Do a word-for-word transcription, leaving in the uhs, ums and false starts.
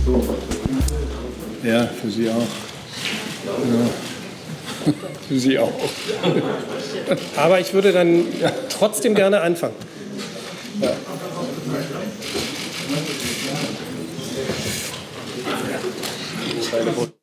Ja, für Sie auch. Ja. Für Sie auch. Aber ich würde dann trotzdem gerne anfangen. Ja.